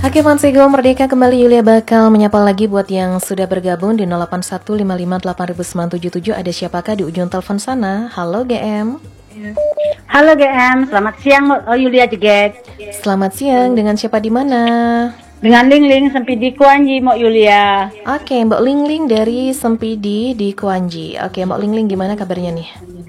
Oke, Fansego Merdeka kembali. Yulia bakal menyapa lagi buat yang sudah bergabung di 0815589077. Ada siapakah di ujung telepon sana? Halo GM. Halo GM, selamat siang Yulia Jeget. Selamat siang, dengan siapa di mana? Dengan Ling Ling Sempidi Kuanji Mbok Yulia. Oke, Mbak Ling Ling dari Sempidi di Kuanji. Oke, Mbak Ling Ling gimana kabarnya nih?